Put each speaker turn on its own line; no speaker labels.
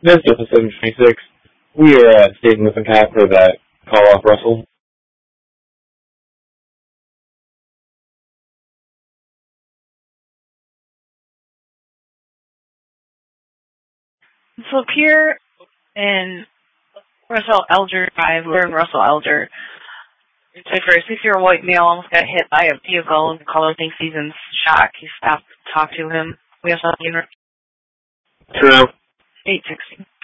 This is 726. We are staying with the cap for that call off Russell.
So Pierre and Russell Elder drive, Learn Russell Elder. So for a 6-year-old white male almost got hit by a vehicle, and the caller thinks he's in shock. He stopped to talk to him. We have something.
True.
860.